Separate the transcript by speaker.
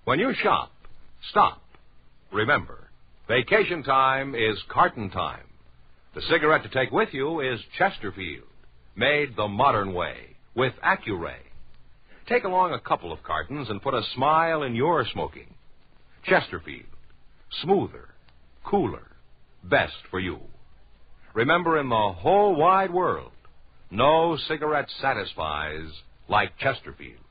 Speaker 1: When you shop, stop. Remember, vacation time is carton time. The cigarette to take with you is Chesterfield, made the modern way, with Accuray. Take along a couple of cartons and put a smile in your smoking. Chesterfield, smoother, cooler, best for you. Remember, in the whole wide world, no cigarette satisfies like Chesterfield.